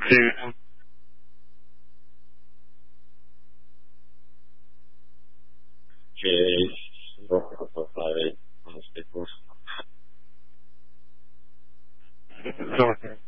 Sí. Que es un poco total con este curso.